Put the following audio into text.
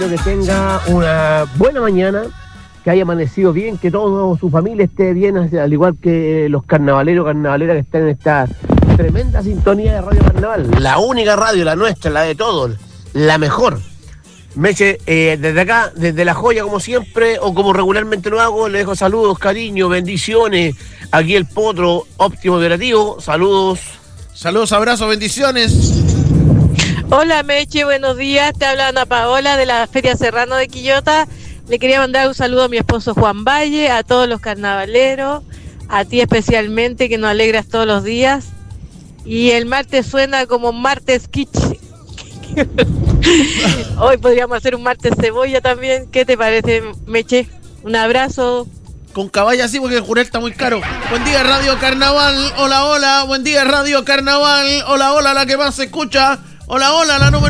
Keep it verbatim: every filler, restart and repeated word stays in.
Que tenga una buena mañana, que haya amanecido bien, que toda su familia esté bien, al igual que los carnavaleros, carnavaleras que están en esta tremenda sintonía de Radio Carnaval. La única radio, la nuestra, la de todos, la mejor. Meche, eh, desde acá, desde La Joya, como siempre, o como regularmente lo hago, le dejo saludos, cariño, bendiciones. Aquí el Potro, óptimo operativo, saludos. Saludos, abrazos, bendiciones. Hola Meche, buenos días, te habla Ana Paola de la Feria Serrano de Quillota. Le quería mandar un saludo a mi esposo Juan Valle, a todos los carnavaleros, a ti especialmente que nos alegras todos los días. Y el martes suena como martes kitsch. Hoy podríamos hacer un martes cebolla también. ¿Qué te parece, Meche? Un abrazo. Con caballa sí, porque el jurel está muy caro. Buen día, Radio Carnaval. Hola, hola. Buen día, Radio Carnaval. Hola, hola, la que más se escucha. Hola, hola, la número